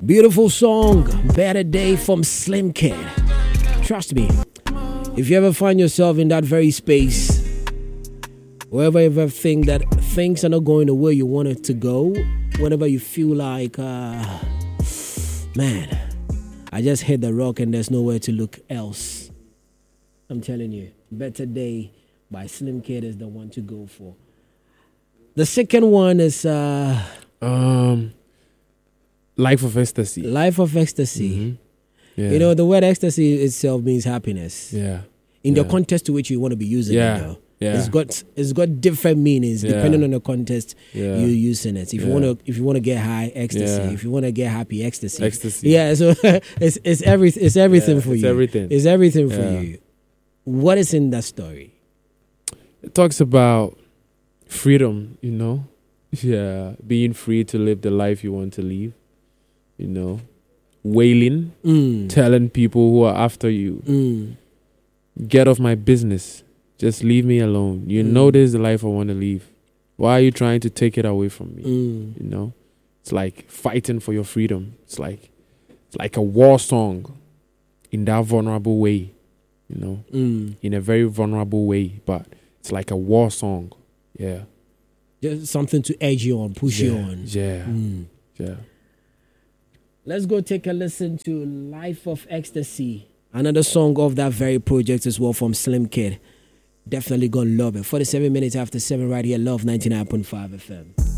Beautiful song, Better Day from Slim Kid. Trust me, if you ever find yourself in that very space, wherever you ever think that things are not going the way you want it to go, whenever you feel like, man, I just hit the rock and there's nowhere to look else. I'm telling you, Better Day by Slim Kid is the one to go for. The second one is Life of Ecstasy. Life of Ecstasy. Mm-hmm. Yeah. You know, the word ecstasy itself means happiness. Yeah. In the context to which you want to be using it, though. Yeah. It's got different meanings depending on the context you're using it. If you want to get high, ecstasy. If you want to get happy, ecstasy. Yeah, so it's everything for you. It's everything for you. What is in that story? It talks about freedom, you know. Yeah, being free to live the life you want to live. You know, wailing, telling people who are after you, get off my business. Just leave me alone. You know this is the life I want to live. Why are you trying to take it away from me? You know, it's like fighting for your freedom. It's like a war song in that vulnerable way, you know, in a very vulnerable way. But it's like a war song. Yeah. Just something to edge you on, push you on. Yeah. Yeah. Let's go take a listen to Life of Ecstasy. Another song of that very project as well from Slim Kid. Definitely gonna love it. 47 minutes after 7 right here, Love 99.5 FM.